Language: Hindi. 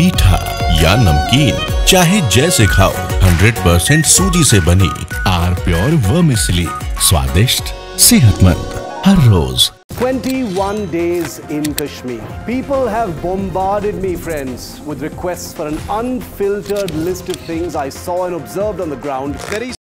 मीठा या नमकीन, चाहे जैसे खाओ, 100% सूजी से बनी आर प्योर वर्मिसेली, स्वादिष्ट, सेहतमंद, हर रोज। 21 days in Kashmir. People have bombarded me, friends, with requests for an unfiltered list of things I saw and observed on the ground.